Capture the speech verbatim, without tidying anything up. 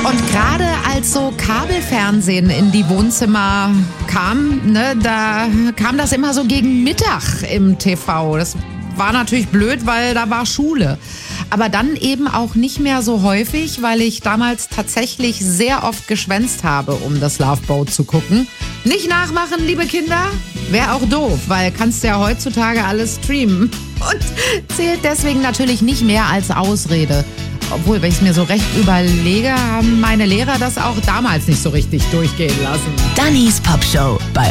Und gerade als so Kabelfernsehen in die Wohnzimmer kam, ne, da kam das immer so gegen Mittag im T V. Das war natürlich blöd, weil da war Schule. Aber dann eben auch nicht mehr so häufig, weil ich damals tatsächlich sehr oft geschwänzt habe, um das Love Boat zu gucken. Nicht nachmachen, liebe Kinder, wäre auch doof, weil kannst ja heutzutage alles streamen. Und zählt deswegen natürlich nicht mehr als Ausrede. Obwohl, wenn ich es mir so recht überlege, haben meine Lehrer das auch damals nicht so richtig durchgehen lassen. Dannys Pop Show.